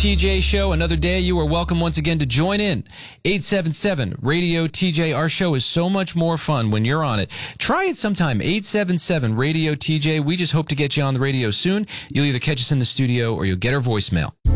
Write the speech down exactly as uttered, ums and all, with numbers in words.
T J Show. Another day. You are welcome once again to join in. eight seven seven Radio T J. Our show is so much more fun when you're on it. Try it sometime. eight seven seven Radio T J. We just hope to get you on the radio soon. You'll either catch us in the studio or you'll get our voicemail.